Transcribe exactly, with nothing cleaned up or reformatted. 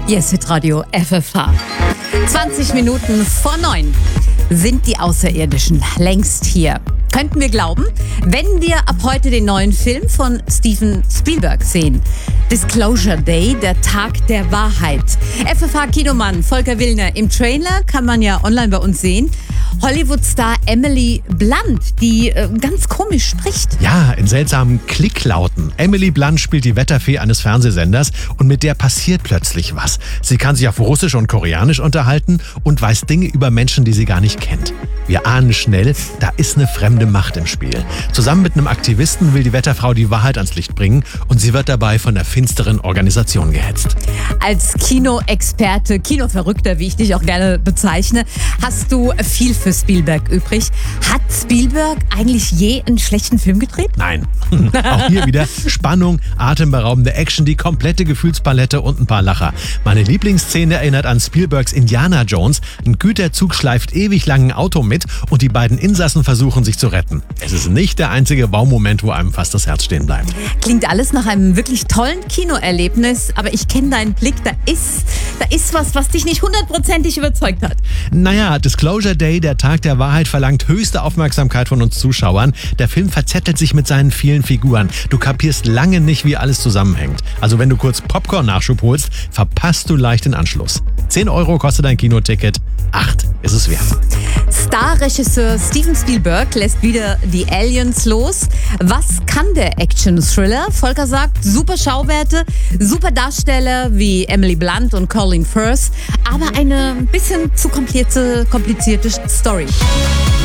Yes, Hit Radio F F H. zwanzig Minuten vor neun sind die Außerirdischen längst hier. Könnten wir glauben, wenn wir ab heute den neuen Film von Steven Spielberg sehen. Disclosure Day, der Tag der Wahrheit. F F H-Kinomann Volker Willner. Im Trailer kann man ja online bei uns sehen. Hollywood-Star Emily Blunt, die äh, ganz komisch spricht. Ja, in seltsamen Klicklauten. Emily Blunt spielt die Wetterfee eines Fernsehsenders und mit der passiert plötzlich was. Sie kann sich auf Russisch und Koreanisch unterhalten und weiß Dinge über Menschen, die sie gar nicht kennt. Wir ahnen schnell, da ist eine fremde Macht im Spiel. Zusammen mit einem Aktivisten will die Wetterfrau die Wahrheit ans Licht bringen und sie wird dabei von einer finsteren Organisation gehetzt. Als Kinoexperte, Kinoverrückter, wie ich dich auch gerne bezeichne, hast du viel für Spielberg übrig. Hat Spielberg eigentlich je einen schlechten Film gedreht? Nein. Auch hier wieder Spannung, atemberaubende Action, die komplette Gefühlspalette und ein paar Lacher. Meine Lieblingsszene erinnert an Spielbergs Indiana Jones. Ein Güterzug schleift ewig lang ein Auto mit und die beiden Insassen versuchen sich zu retten. Es ist nicht der einzige Wow-Moment, wo einem fast das Herz stehen bleibt. Klingt alles nach einem wirklich tollen Kinoerlebnis, aber ich kenne deinen Blick, da ist, da ist was, was dich nicht hundertprozentig überzeugt hat. Naja, Disclosure Day, der Tag der Wahrheit, verlangt höchste Aufmerksamkeit von uns Zuschauern. Der Film verzettelt sich mit seinen vielen Figuren. Du kapierst lange nicht, wie alles zusammenhängt. Also wenn du kurz Popcorn-Nachschub holst, verpasst du leicht den Anschluss. zehn Euro kostet ein Kinoticket, acht ist es wert. Star-Regisseur Steven Spielberg lässt wieder die Aliens los. Was kann der Action-Thriller? Volker sagt, super Schauwerte, super Darsteller wie Emily Blunt und Colin Firth, aber eine bisschen zu komplizierte, komplizierte Story.